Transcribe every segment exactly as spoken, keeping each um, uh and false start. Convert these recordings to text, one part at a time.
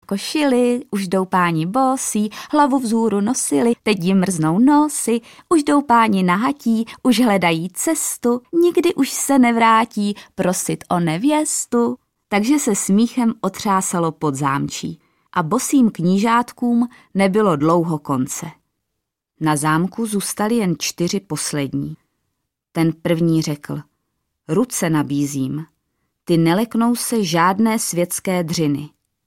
krátko šili, už jdou páni bosí, hlavu vzhůru nosili, teď jim mrznou nosy, už jdou páni nahatí, už hledají cestu, nikdy už se nevrátí prosit o nevěstu. Takže se smíchem otřásalo pod zámčí a bosým knížátkům nebylo dlouho konce. Na zámku zůstali jen čtyři poslední. Ten první řekl: ruce nabízím, ty neleknou se žádné světské dřiny.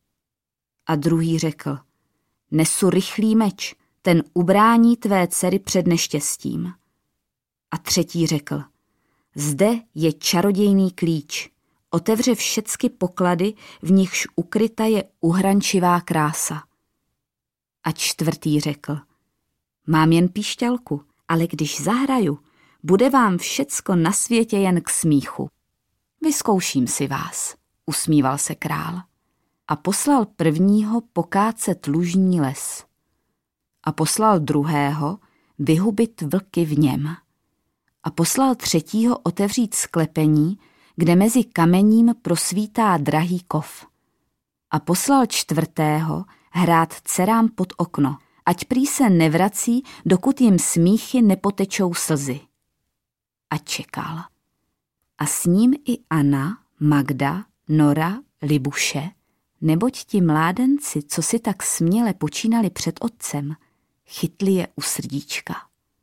A druhý řekl: nesu rychlý meč, ten ubrání tvé dcery před neštěstím. A třetí řekl: zde je čarodějný klíč, otevře všecky poklady, v nichž ukryta je uhrančivá krása. A čtvrtý řekl: mám jen píšťalku, ale když zahraju, bude vám všecko na světě jen k smíchu. Vyzkouším si vás, usmíval se král. A poslal prvního pokácet lužní les. A poslal druhého vyhubit vlky v něm. A poslal třetího otevřít sklepení, kde mezi kamením prosvítá drahý kov. A poslal čtvrtého hrát dcerám pod okno, ať prý se nevrací, dokud jim smíchy nepotečou slzy. A čekal. A s ním i Anna, Magda, Nora, Libuše, neboť ti mládenci, co si tak směle počínali před otcem, chytli je u srdíčka.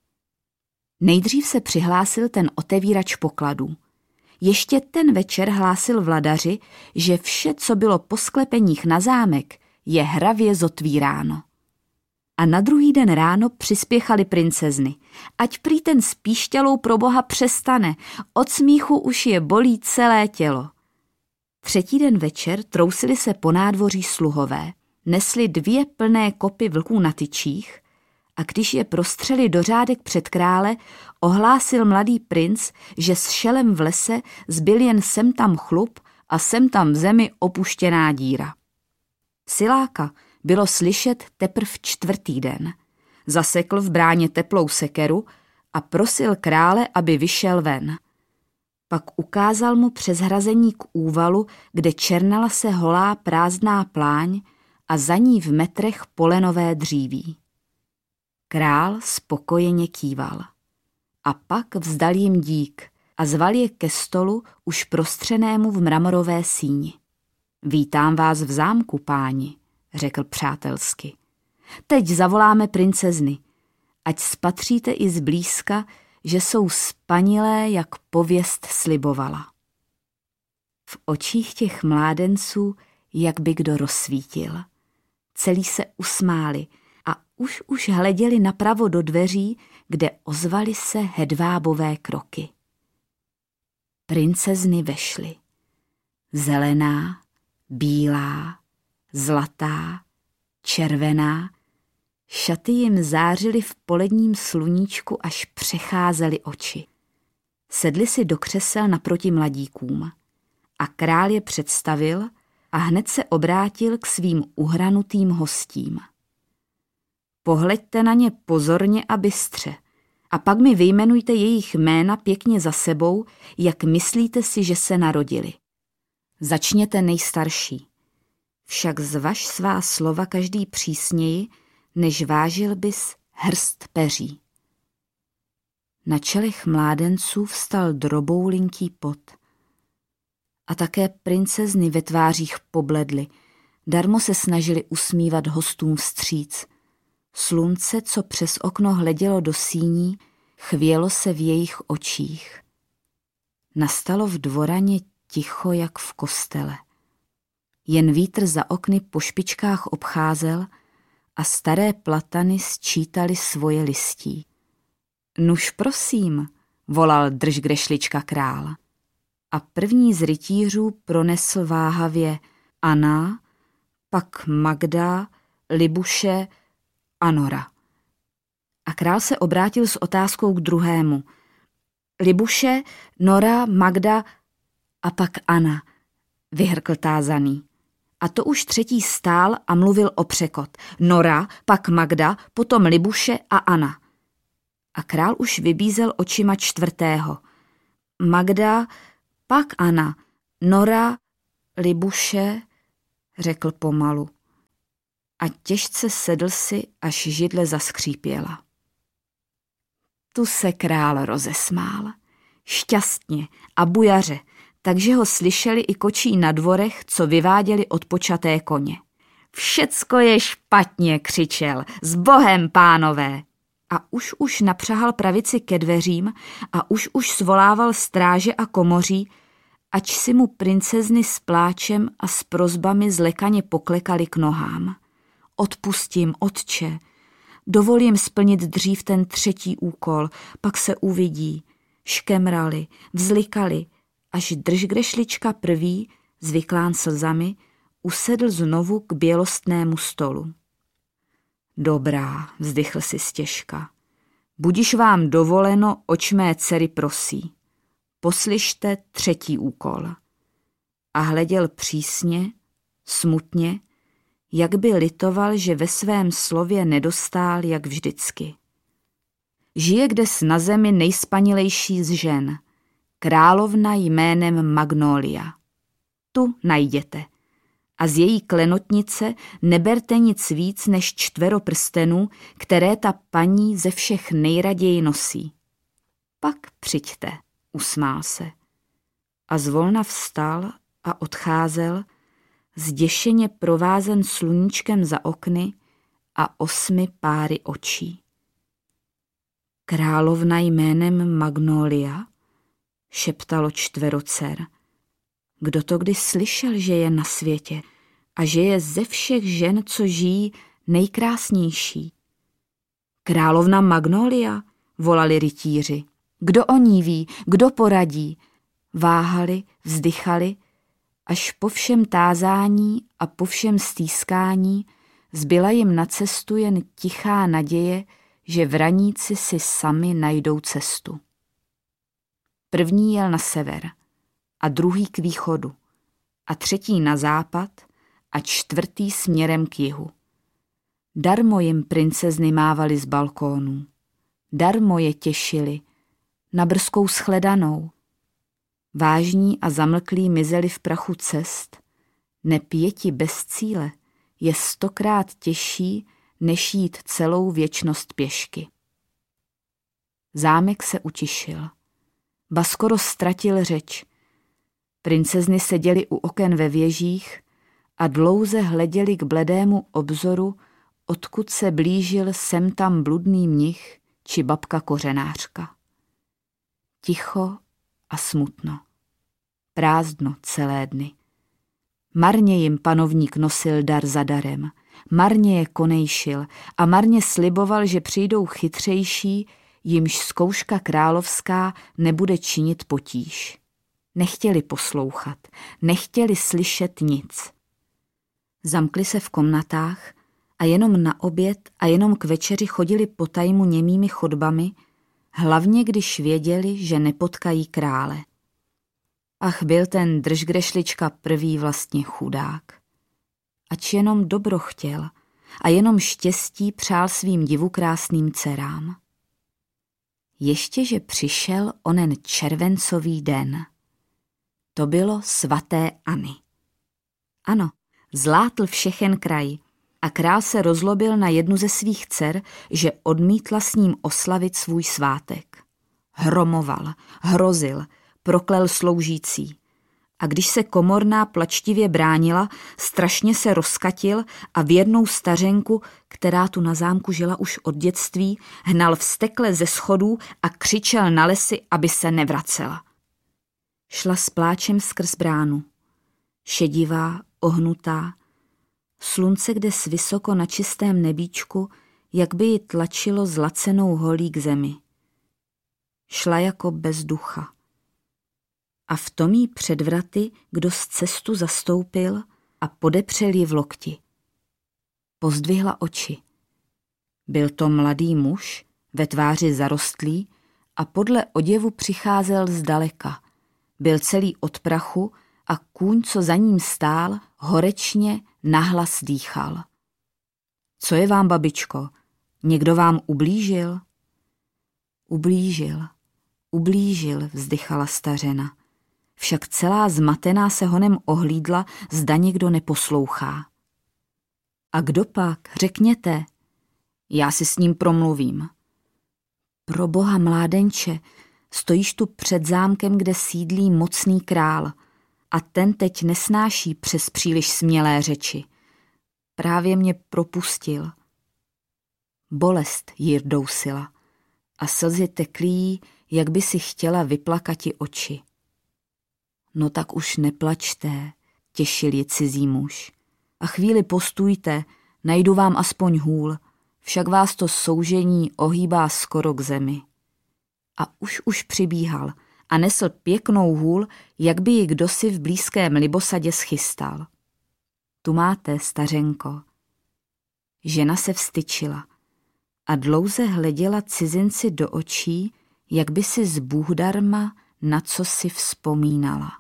Nejdřív se přihlásil ten otevírač pokladů. Ještě ten večer hlásil vladaři, že vše, co bylo po sklepeních na zámek, je hravě zotvíráno. A na druhý den ráno přispěchaly princezny. Ať prý ten s píšťalou pro boha přestane, od smíchu už je bolí celé tělo. Třetí den večer trousili se po nádvoří sluhové, nesli dvě plné kopy vlků na tyčích a když je prostřeli do řádek před krále, ohlásil mladý princ, že s šelem v lese zbyl jen sem tam chlup a sem tam v zemi opuštěná díra. Siláka bylo slyšet teprv čtvrtý den. Zasekl v bráně teplou sekeru a prosil krále, aby vyšel ven. Pak ukázal mu přes hrazení k úvalu, kde černala se holá prázdná pláň a za ní v metrech polenové dříví. Král spokojeně kýval. A pak vzdal jim dík a zval je ke stolu už prostřenému v mramorové síni. Vítám vás v zámku, páni, řekl přátelsky. Teď zavoláme princezny, ať spatříte i zblízka, že jsou spanilé, jak pověst slibovala. V očích těch mládenců, jak by kdo rozsvítil. Celí se usmáli a už už hleděli napravo do dveří, kde ozvaly se hedvábové kroky. Princezny vešly. Zelená, bílá, zlatá, červená, šaty jim zářily v poledním sluníčku, až přecházely oči. Sedli si do křesel naproti mladíkům a král je představil a hned se obrátil k svým uhranutým hostím. Pohleďte na ně pozorně a bystře a pak mi vyjmenujte jejich jména pěkně za sebou, jak myslíte si, že se narodili. Začněte nejstarší. Však zvaž svá slova každý přísněji, než vážil bys hrst peří. Na čelech mládenců vstal droboulinký pot. A také princezny ve tvářích pobledly, darmo se snažili usmívat hostům vstříc. Slunce, co přes okno hledělo do síní, chvělo se v jejich očích. Nastalo v dvoraně ticho, jak v kostele. Jen vítr za okny po špičkách obcházel a staré platany sčítaly svoje listí. Nuž prosím, volal držgrešlička král. A první z rytířů pronesl váhavě Anna, pak Magda, Libuše a Nora. A král se obrátil s otázkou k druhému. Libuše, Nora, Magda a pak Anna, vyhrkl tázaný. A to už třetí stál a mluvil o překot. Nora, pak Magda, potom Libuše a Anna. A král už vybízel očima čtvrtého. Magda, pak Anna, Nora, Libuše, řekl pomalu. a těžce sedl si, až židle zaskřípěla. Tu se král rozesmál. Šťastně a bujaře, takže ho slyšeli i kočí na dvorech, co vyváděli odpočaté koně. Všecko je špatně, křičel, s Bohem, pánové! A už už napřahal pravici ke dveřím a už už svolával stráže a komoří, ač si mu princezny s pláčem a s prosbami zlekaně poklekali k nohám. Odpustím, otče, dovolím splnit dřív ten třetí úkol, pak se uvidí. Škemrali, vzlikali, až držgrešlička prvý, zvyklán slzami, usedl znovu k bělostnému stolu. Dobrá, vzdychl si stěžka. Budiž vám dovoleno, oč mé dcery prosí. Poslyšte třetí úkol. A hleděl přísně, smutně, jak by litoval, že ve svém slově nedostál, jak vždycky. Žije kdes na zemi nejspanilejší z žen, královna jménem Magnolia. Tu najděte. A z její klenotnice neberte nic víc než čtvero prstenů, které ta paní ze všech nejraději nosí. Pak přijďte, usmál se. A zvolna vstal a odcházel, zděšeně provázen sluníčkem za okny a osmi páry očí. Královna jménem Magnolia, šeptalo čtvero dcer. Kdo to kdy slyšel, že je na světě a že je ze všech žen, co žijí, nejkrásnější? Královna Magnolia, volali rytíři. Kdo o ní ví, kdo poradí? Váhali, vzdychali, až po všem tázání a po všem stýskání zbyla jim na cestu jen tichá naděje, že vraníci si sami najdou cestu. První jel na sever a druhý k východu a třetí na západ a čtvrtý směrem k jihu. Darmo jim princezny mávali z balkónů, darmo je těšili, na brzkou shledanou. Vážní a zamlklí mizeli v prachu cest, nepěti bez cíle je stokrát těžší, než jít celou věčnost pěšky. Zámek se utišil, ba skoro ztratil řeč. Princezny seděly u oken ve věžích a dlouze hleděli k bledému obzoru, odkud se blížil sem tam bludný mnich či babka kořenářka. Ticho a smutno. Prázdno celé dny. Marně jim panovník nosil dar za darem, marně je konejšil a marně sliboval, že přijdou chytřejší, jimž zkouška královská nebude činit potíž. Nechtěli poslouchat, nechtěli slyšet nic. Zamkli se v komnatách a jenom na oběd a jenom k večeři chodili po tajmu němými chodbami, hlavně když věděli, že nepotkají krále. Ach, byl ten držgrešlička prvý vlastně chudák. Ač jenom dobro chtěl a jenom štěstí přál svým divukrásným dcerám. Ještě, že přišel onen červencový den. To bylo svaté Anny. Ano, zlátl všechen kraj a král se rozlobil na jednu ze svých dcer, že odmítla s ním oslavit svůj svátek. Hromoval, hrozil, proklel sloužící. A když se komorná plačtivě bránila, strašně se rozkatil a věrnou stařenku, která tu na zámku žila už od dětství, hnal vztekle ze schodů a křičel na lesy, aby se nevracela. Šla s pláčem skrz bránu. Šedivá, ohnutá. Slunce kdes vysoko na čistém nebíčku, jak by ji tlačilo zlacenou holí k zemi. Šla jako bez ducha. A v tom jí před vraty kdo z cestu zastoupil a podepřel ji v lokti. Pozdvihla oči. Byl to mladý muž, ve tváři zarostlý, a podle oděvu přicházel zdaleka. Byl celý od prachu a kůň, co za ním stál, horečně nahlas dýchal. Co je vám, babičko? Někdo vám ublížil? Ublížil, ublížil, vzdychala stařena. Však celá zmatená se honem ohlídla, zda někdo neposlouchá. A kdo pak, řekněte. Já si s ním promluvím. Pro boha, mládenče, stojíš tu před zámkem, kde sídlí mocný král a ten teď nesnáší přes příliš smělé řeči. Právě mě propustil. Bolest ji rdousila a slzy teklí, jak by si chtěla vyplakati oči. No tak už neplačte, těšil ji cizí muž. A chvíli postůjte, najdu vám aspoň hůl, však vás to soužení ohýbá skoro k zemi. A už už přibíhal a nesl pěknou hůl, jak by ji kdosi v blízkém libosadě schystal. Tu máte, stařenko. Žena se vstyčila a dlouze hleděla cizinci do očí, jak by si zbůhdarma na co si vzpomínala.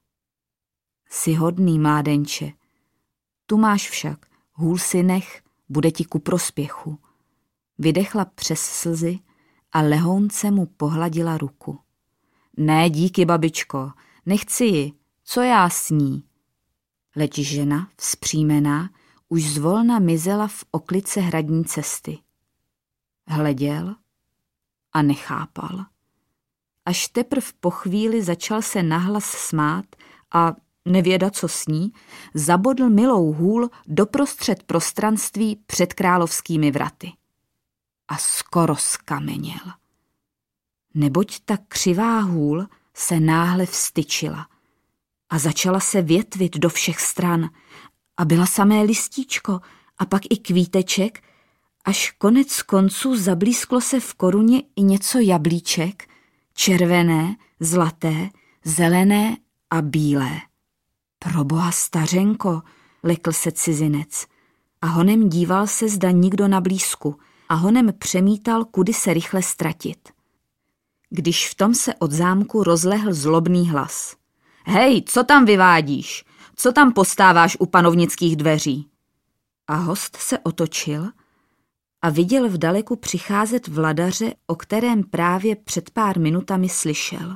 Jsi hodný, mládenče. Tu máš však, hůl si nech, bude ti ku prospěchu. Vydechla přes slzy a lehounce mu pohladila ruku. Ne, díky, babičko, nechci ji, co já s ní? Leč žena, vzpřímená, už zvolna mizela v oklice hradní cesty. Hleděl a nechápal. Až teprv po chvíli začal se nahlas smát a nevěda, co sní, zabodl milou hůl doprostřed prostranství před královskými vraty. A skoro skameněl. Neboť ta křivá hůl se náhle vstyčila a začala se větvit do všech stran a byla samé listíčko a pak i kvíteček, až konec konců zablísklo se v koruně i něco jablíček, červené, zlaté, zelené a bílé. Proboha, stařenko, lekl se cizinec a honem díval se, zda nikdo na blízku a honem přemítal, kudy se rychle ztratit. Když v tom se od zámku rozlehl zlobný hlas. Hej, co tam vyvádíš? Co tam postáváš u panovnických dveří? A host se otočil a viděl vdaleku přicházet vladaře, o kterém právě před pár minutami slyšel.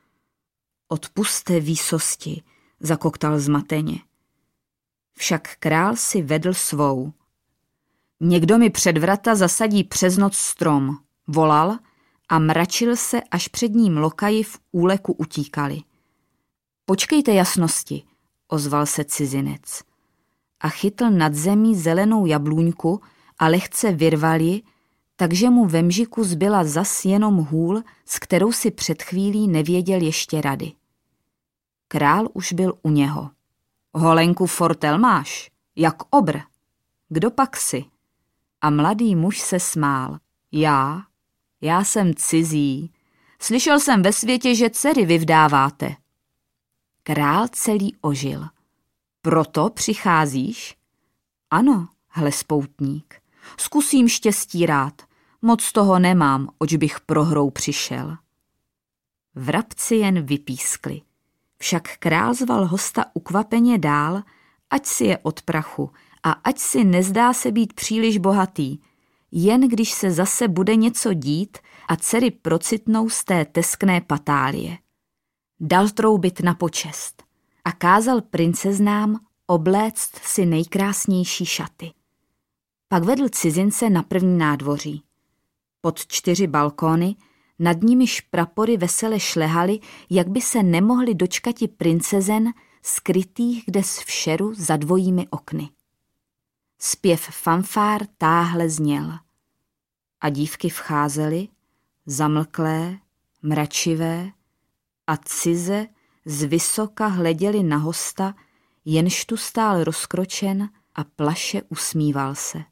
Odpusťte, výsosti, zakoktal zmateně. Však král si vedl svou. Někdo mi před vrata zasadí přes noc strom, volal a mračil se, až před ním lokaji v úleku utíkali. Počkejte, jasnosti, ozval se cizinec a chytl nad zemí zelenou jablůňku a lehce vyrval ji, takže mu ve mžiku zbyla zas jenom hůl, s kterou si před chvílí nevěděl ještě rady. Král už byl u něho. Holenku fortel máš, jak obr. Kdo pak si? A mladý muž se smál. Já? Já jsem cizí. Slyšel jsem ve světě, že dcery vyvdáváte. Král celý ožil. Proto přicházíš? Ano, hle spoutník. Zkusím štěstí rád. Moc toho nemám, oč bych prohrou přišel. Vrabci jen vypískli. Však král zval hosta ukvapeně dál, ať si je od prachu a ať si nezdá se být příliš bohatý, jen když se zase bude něco dít a dcery procitnou z té teskné patálie. Dal troubit na počest a kázal princeznám obléct si nejkrásnější šaty. Pak vedl cizince na první nádvoří. Pod čtyři balkóny, nad nimiž prapory vesele šlehaly, jak by se nemohli dočkati princezen, skrytých kdes v šeru za dvojími okny. Zpěv fanfár táhle zněl. A dívky vcházely, zamlklé, mračivé, a cize zvysoka hleděli na hosta, jenž tu stál rozkročen a plaše usmíval se.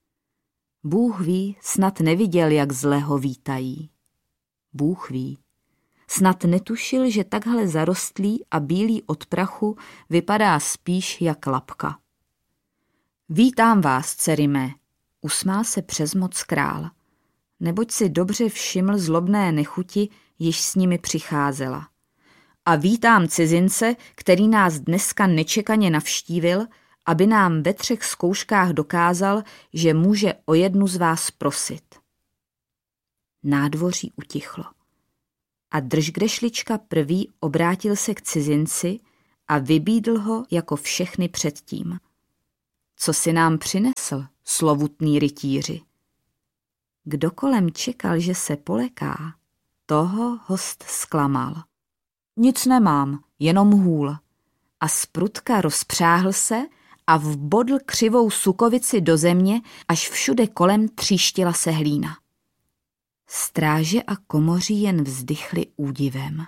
Bůh ví, snad neviděl, jak zle ho vítají. Bůh ví. Snad netušil, že takhle zarostlý a bílý od prachu vypadá spíš jak lapka. Vítám vás, dcery mé, usmál se přes moc král, neboť si dobře všiml zlobné nechuti, již s nimi přicházela. A vítám cizince, který nás dneska nečekaně navštívil, aby nám ve třech zkouškách dokázal, že může o jednu z vás prosit. Nádvoří utichlo. A držgrešlička prvý obrátil se k cizinci a vybídl ho jako všechny předtím. co si nám přinesl, slovutný rytíři? Kdo kolem čekal, že se poleká, toho host zklamal. Nic nemám, jenom hůl. A zprutka rozpřáhl se a vbodl křivou sukovici do země, až všude kolem tříštila se hlína. Stráže a komoří jen vzdychli údivem.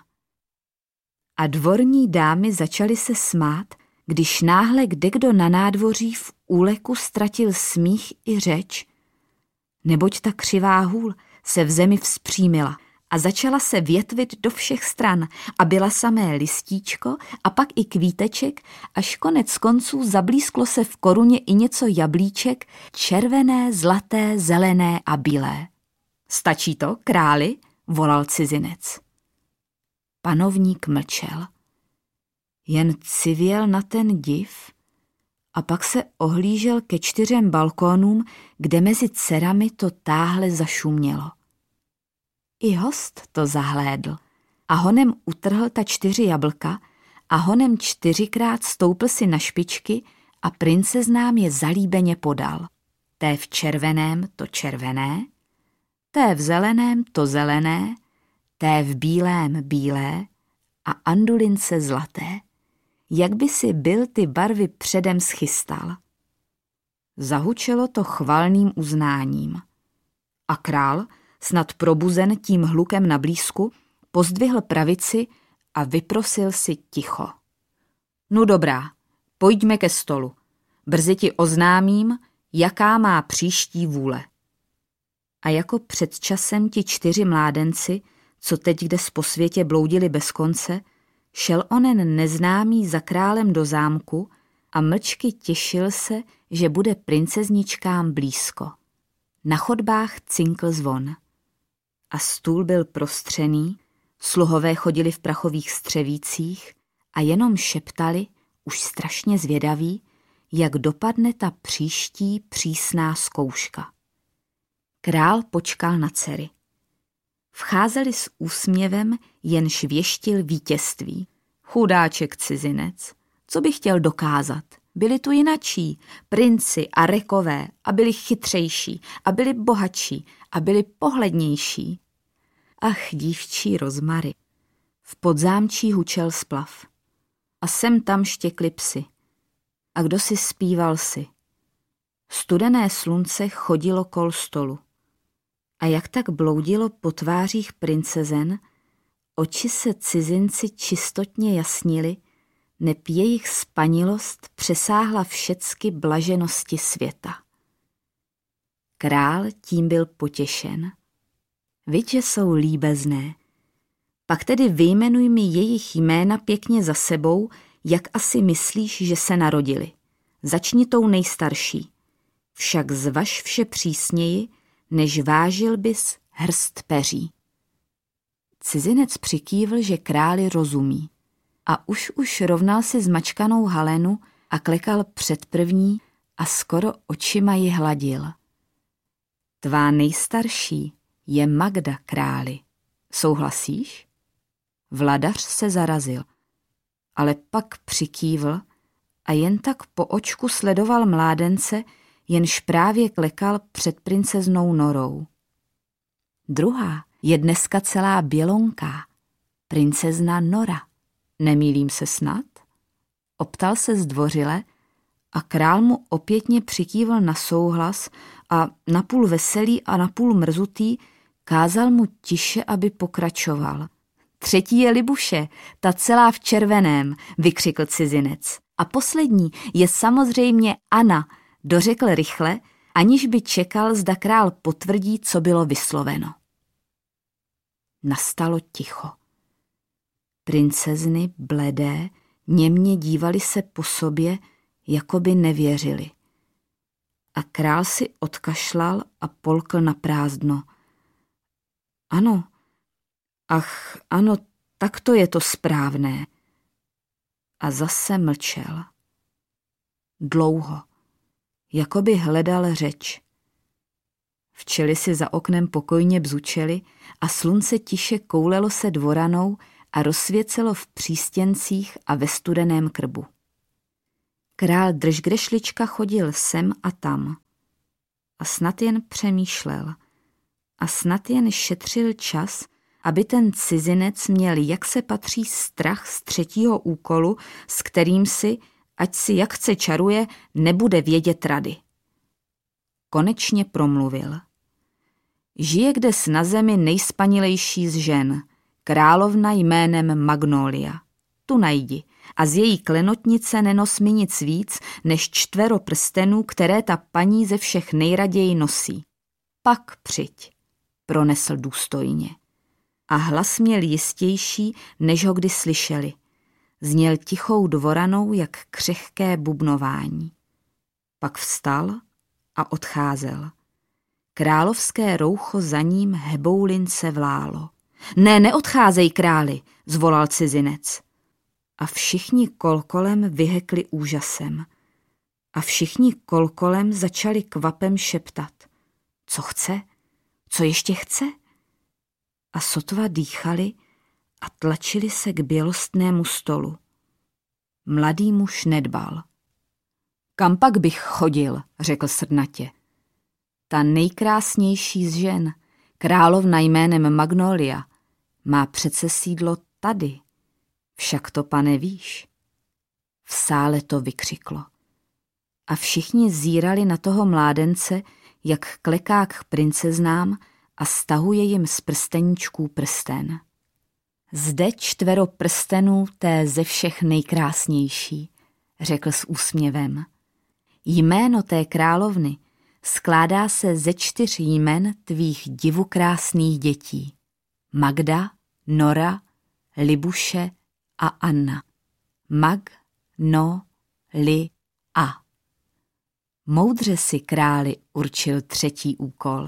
A dvorní dámy začaly se smát, když náhle kdekdo na nádvoří v úleku ztratil smích i řeč, neboť ta křivá hůl se v zemi vzpřímila a začala se větvit do všech stran a byla samé listíčko a pak i kvíteček, až konec konců zablísklo se v koruně i něco jablíček, červené, zlaté, zelené a bílé. Stačí to, králi? Volal cizinec. Panovník mlčel. Jen civěl na ten div a pak se ohlížel ke čtyřem balkónům, kde mezi dcerami to táhle zašumělo. I host to zahlédl a honem utrhl ta čtyři jablka a honem čtyřikrát stoupl si na špičky a princeznám je zalíbeně podal. Té v červeném to červené, té v zeleném to zelené, té v bílém bílé a andulince zlaté, jak by si byl ty barvy předem schystal. Zahučelo to chvalným uznáním. A král, snad probuzen tím hlukem na blízku, pozdvihl pravici a vyprosil si ticho. No dobrá, pojďme ke stolu. Brzy ti oznámím, jaká má příští vůle. A jako před časem ti čtyři mládenci, co teď kdes po světě bloudili bez konce, šel onen neznámý za králem do zámku a mlčky těšil se, že bude princezničkám blízko. Na chodbách cinkl zvon. A stůl byl prostřený, sluhové chodili v prachových střevících a jenom šeptali, už strašně zvědaví, jak dopadne ta příští přísná zkouška. Král počkal na dcery. Vcházeli s úsměvem, jenž věštil vítězství. Chudáček cizinec, co by chtěl dokázat? Byli tu jinačí, princi a rekové a byli chytřejší a byli bohatší a byli pohlednější. Ach, dívčí rozmary. V podzámčí hučel splav. A sem tam štěkli psy. A kdo si zpíval si? Studené slunce chodilo kol stolu. A jak tak bloudilo po tvářích princezen, oči se cizinci čistotně jasnili, neb jejich spanilost přesáhla všecky blaženosti světa. Král tím byl potěšen. Viď, že jsou líbezné. Pak tedy vyjmenuj mi jejich jména pěkně za sebou, jak asi myslíš, že se narodili. Začni tou nejstarší. Však zvaž vše přísněji, než vážil bys hrst peří. Cizinec přikývl, že králi rozumí. A už už rovnal si zmačkanou halenu a klekal před první a skoro očima ji hladil. Tvá nejstarší je Magda, králi. Souhlasíš? Vladař se zarazil, ale pak přikývl a jen tak po očku sledoval mládence, jenž právě klekal před princeznou Norou. Druhá je dneska celá bělonká, princezna Nora. Nemýlím se snad? Optal se zdvořile a král mu opětně přikývl na souhlas a napůl veselý a napůl mrzutý kázal mu tiše, aby pokračoval. Třetí je Libuše, ta celá v červeném, vykřikl cizinec. A poslední je samozřejmě Anna, dořekl rychle, aniž by čekal, zda král potvrdí, co bylo vysloveno. Nastalo ticho. Princezny, bledé, němě dívali se po sobě, jako by nevěřili. A král si odkašlal a polkl na prázdno. Ano, ach, ano, tak to je to správné. A zase mlčel. Dlouho, jako by hledal řeč. Včely si za oknem pokojně bzučely a slunce tiše koulelo se dvoranou a rozsvěcelo v přístěncích a ve studeném krbu. Král Držgrešlička chodil sem a tam. A snad jen přemýšlel. A snad jen šetřil čas, aby ten cizinec měl, jak se patří, strach z třetího úkolu, s kterým si, ať si jak chce čaruje, nebude vědět rady. Konečně promluvil. Žije kdes na zemi nejspanilejší z žen, královna jménem Magnolia. Tu najdi a z její klenotnice nenos mi nic víc, než čtvero prstenů, které ta paní ze všech nejraději nosí. Pak přijď, pronesl důstojně. A hlas měl jistější, než ho kdy slyšeli. Zněl tichou dvoranou, jak křehké bubnování. Pak vstal a odcházel. Královské roucho za ním heboulince vlálo. Ne, neodcházej, králi, zvolal cizinec. A všichni kolkolem vyhekli úžasem. A všichni kolkolem začali kvapem šeptat. Co chce? Co ještě chce? A sotva dýchali a tlačili se k bělostnému stolu. Mladý muž nedbal. Kam pak bych chodil, řekl srdnatě. Ta nejkrásnější z žen, královna jménem Magnolia, má přece sídlo tady. Však to, pane, víš. V sále to vykřiklo. A všichni zírali na toho mládence, jak kleká k princeznám a stahuje jim z prsteníčků prsten. Zde čtvero prstenů té ze všech nejkrásnější, řekl s úsměvem. Jméno té královny skládá se ze čtyř jmen tvých divukrásných dětí. Magda, Nora, Libuše a Anna. Mag, no, li, a. Moudře si králi určil třetí úkol.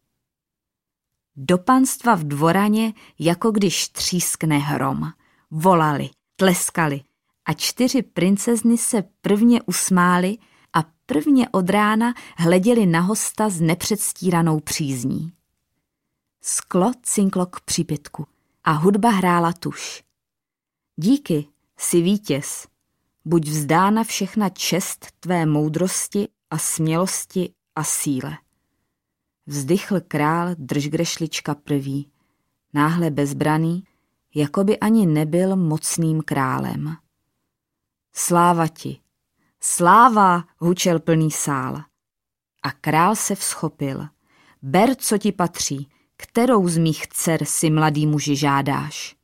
Do panstva v dvoraně, jako když třískne hrom. Volali, tleskali a čtyři princezny se prvně usmály a prvně od rána hleděli na hosta s nepředstíranou přízní. Sklo cinklo k přípitku a hudba hrála tuž. Díky, jsi vítěz, buď vzdána všechna čest tvé moudrosti a smělosti a síle. Vzdychl král Držgrešlička prvý, náhle bezbraný, jako by ani nebyl mocným králem. Sláva ti, sláva, hučel plný sál. A král se vzchopil. Ber, co ti patří, kterou z mých dcer si, mladý muži, žádáš.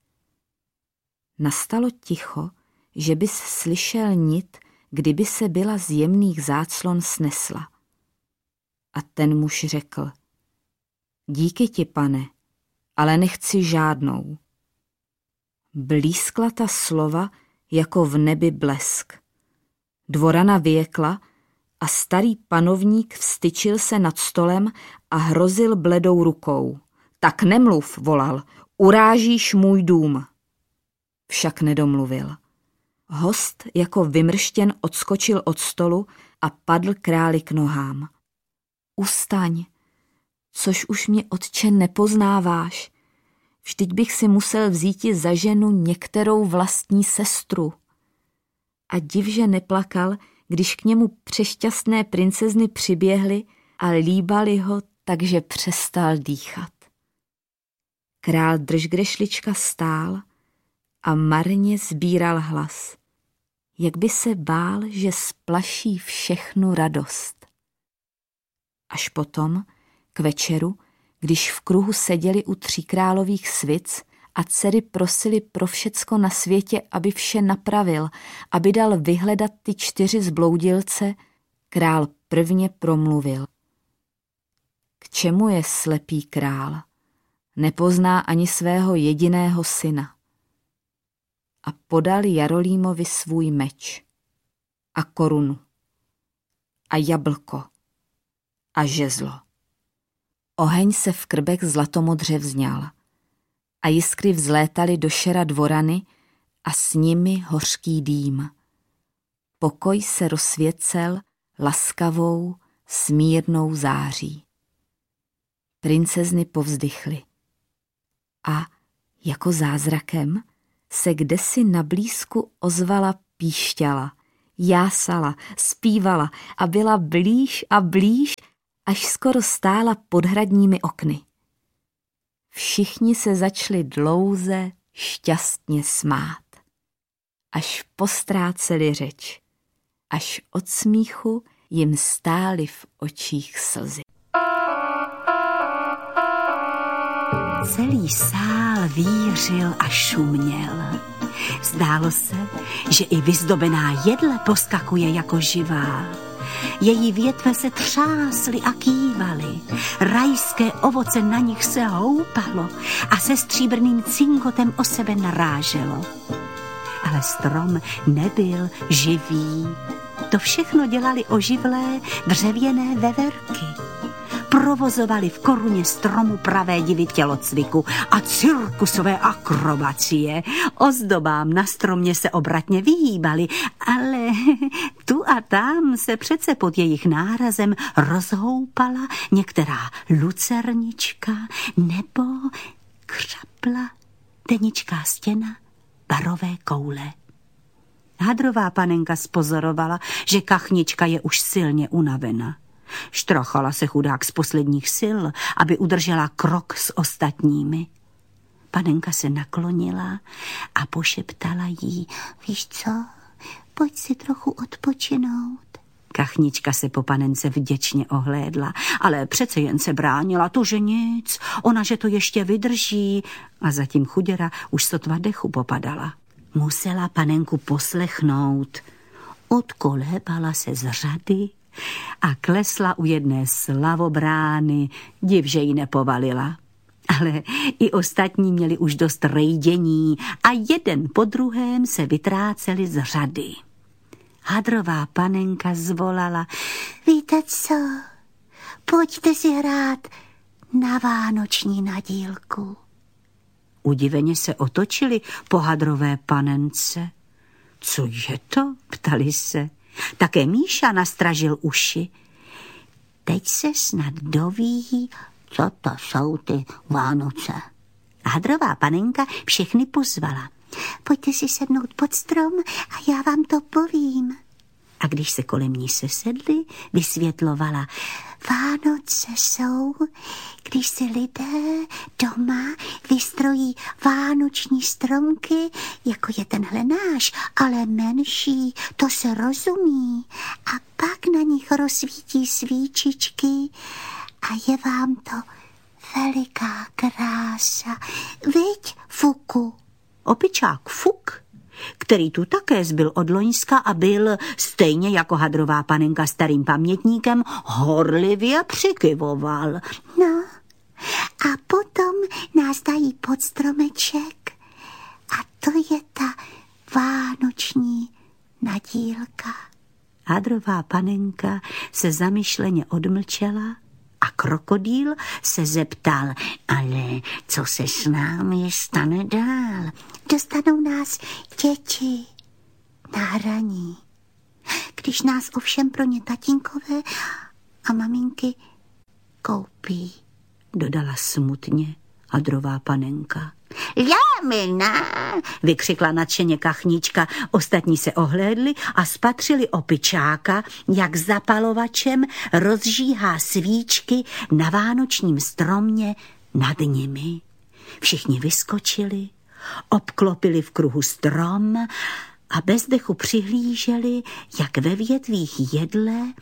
Nastalo ticho, že bys slyšel nit, kdyby se byla z jemných záclon snesla. A ten muž řekl, díky ti, pane, ale nechci žádnou. Blískla ta slova jako v nebi blesk. Dvorana vyjekla a starý panovník vstyčil se nad stolem a hrozil bledou rukou. Tak nemluv, volal, urážíš můj dům. Však nedomluvil. Host jako vymrštěn odskočil od stolu a padl králi k nohám. Ustaň, což už mě, otče, nepoznáváš. Vždyť bych si musel vzíti za ženu některou vlastní sestru. A div, že neplakal, když k němu přešťastné princezny přiběhly a líbali ho, takže přestal dýchat. Král Držgrešlička stál a marně sbíral hlas, jak by se bál, že splaší všechnu radost. Až potom, k večeru, když v kruhu seděli u tříkrálových svic a dcery prosili pro všecko na světě, aby vše napravil, aby dal vyhledat ty čtyři zbloudilce, král prvně promluvil. K čemu je slepý král? Nepozná ani svého jediného syna. A podal Jarolímovi svůj meč a korunu a jablko a žezlo. Oheň se v krbech zlatomodře vzňal a jiskry vzlétaly do šera dvorany a s nimi hořký dým. Pokoj se rozsvěcel laskavou, smírnou září. Princezny povzdychly a jako zázrakem se kdesi na blízku ozvala píšťala, Jásala, zpívala a byla blíž a blíž, až skoro stála pod hradními okny. Všichni se začali dlouze šťastně smát, až postráceli řeč, až od smíchu jim stály v očích slzy. Celý sál vířil a šuměl. Zdálo se, že i vyzdobená jedle poskakuje jako živá. Její větve se třásly a kývaly, rajské ovoce na nich se houpalo a se stříbrným cinkotem o sebe naráželo. Ale strom nebyl živý. To všechno dělali oživlé dřevěné veverky. Provozovali v koruně stromu pravé divy tělocviku a cirkusové akrobacie. Ozdobám na stromě se obratně vyhýbali, ale tu a tam se přece pod jejich nárazem rozhoupala některá lucernička nebo křapla teničká stěna barové koule. Hadrová panenka spozorovala, že kachnička je už silně unavena. Štrachala se chudák z posledních sil, aby udržela krok s ostatními. Panenka se naklonila a pošeptala jí: víš co, pojď si trochu odpočinout. Kachnička se po panence vděčně ohlédla, ale přece jen se bránila, to, že nic, ona, že to ještě vydrží, a zatím chuděra už sotva dechu popadala. Musela panenku poslechnout. Odkolébala se z řady a klesla u jedné slavobrány, div, že ji nepovalila. Ale i ostatní měli už dost rejdění a jeden po druhém se vytráceli z řady. Hadrová panenka zvolala: víte co, pojďte si hrát na vánoční nadílku. Udiveně se otočili po hadrové panence. Co je to? Ptali se. Také Míša nastražil uši. Teď se snad doví, co to jsou ty Vánoce. Hadrová panenka všechny pozvala. Pojďte si sednout pod strom a já vám to povím. A když se kolem ní sesedli, vysvětlovala: Vánoce jsou, když si lidé doma vystrojí vánoční stromky, jako je tenhle náš, ale menší, to se rozumí. A pak na nich rozsvítí svíčičky a je vám to veliká krása. Viď, Fuku? Opičák Fuk, který tu také zbyl od loňska a byl, stejně jako hadrová panenka starým pamětníkem, horlivě přikyvoval. No, a potom nás dají pod stromeček a to je ta vánoční nadílka. Hadrová panenka se zamyšleně odmlčela a krokodýl se zeptal: ale co se s námi stane dál? Dostanou nás děti na hraní. Když nás ovšem pro ně tatínkové a maminky koupí, dodala smutně hadrová panenka. Jámina, vykřikla nadšeně kachnička. Ostatní se ohlédli a spatřili opičáka, jak zapalovačem rozžíhá svíčky na vánočním stromě nad nimi. Všichni vyskočili, obklopili v kruhu strom a bez dechu přihlíželi, jak ve větvích jedle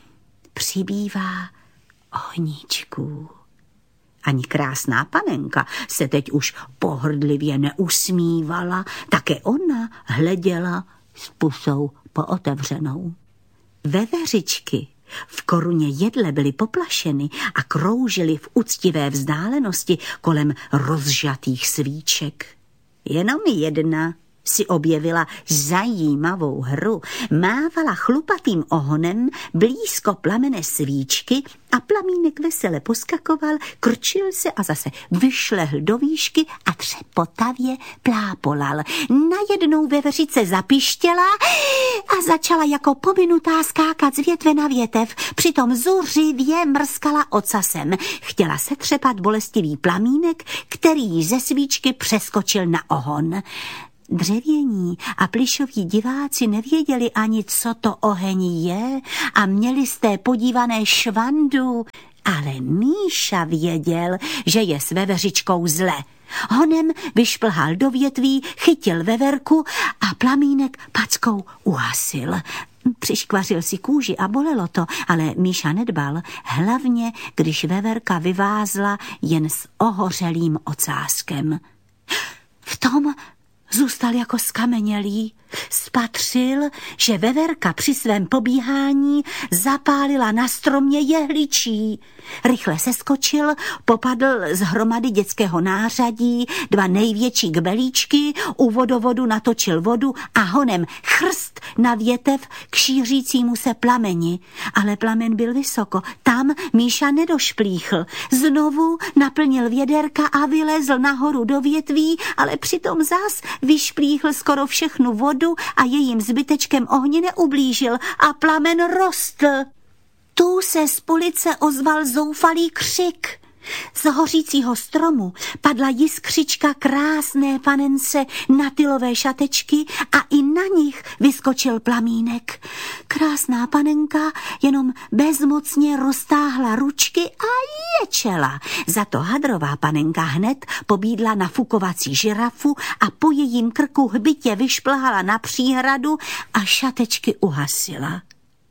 přibývá ohníčků. Ani krásná panenka se teď už pohrdlivě neusmívala, také ona hleděla s pusou pootevřenou. Veveřičky v koruně jedle byly poplašeny a kroužily v úctivé vzdálenosti kolem rozžatých svíček. Jenom jedna si objevila zajímavou hru. Mávala chlupatým ohonem blízko plamene svíčky a plamínek vesele poskakoval, krčil se a zase vyšlehl do výšky a třepotavě plápolal. Najednou veveřice zapištěla a začala jako pominutá skákat z větve na větev, přitom zuřivě mrskala ocasem. Chtěla se třepat bolestivý plamínek, který jí ze svíčky přeskočil na ohon. Dřevění a plišoví diváci nevěděli ani, co to oheň je a měli z té podívané švandu, ale Míša věděl, že je s veveřičkou zle. Honem vyšplhal do větví, chytil veverku a plamínek packou uhasil. Přiškvařil si kůži a bolelo to, ale Míša nedbal, hlavně když veverka vyvázla jen s ohořelým ocáskem. V tom zůstal jako skamenělý. Spatřil, že veverka při svém pobíhání zapálila na stromě jehličí. Rychle seskočil, popadl z hromady dětského nářadí, dva největší kbelíčky, u vodovodu natočil vodu a honem chrst na větev k šířícímu se plameni. Ale plamen byl vysoko, tam Míša nedošplíchl. Znovu naplnil věderka a vylezl nahoru do větví, ale přitom zas vyšplíchl skoro všechnu vodu a jejím zbytečkem ohni neublížil a plamen rostl. Tu se z police ozval zoufalý křik. Z hořícího stromu padla jiskřička krásné panence na tylové šatečky a i na nich vyskočil plamínek. Krásná panenka jenom bezmocně roztáhla ručky a ječela. Za to hadrová panenka hned pobídla na fukovací žirafu a po jejím krku hbitě vyšplhala na příhradu a šatečky uhasila.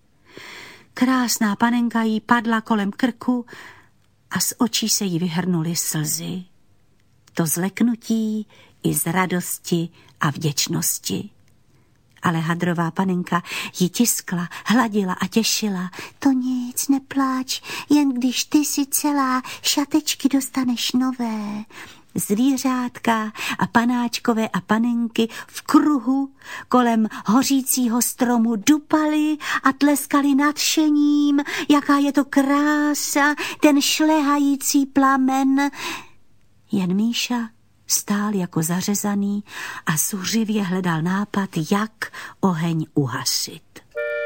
Krásná panenka jí padla kolem krku a z očí se jí vyhrnuly slzy. To zleknutí i z radosti a vděčnosti. Ale hadrová panenka ji tiskla, hladila a těšila. To nic, nepláč, jen když ty si celá, šatečky dostaneš nové. Zvířátka a panáčkové a panenky v kruhu kolem hořícího stromu dupaly a tleskali nadšením, jaká je to krása, ten šlehající plamen. Jen Míša stál jako zařezaný a zuřivě hledal nápad, jak oheň uhasit.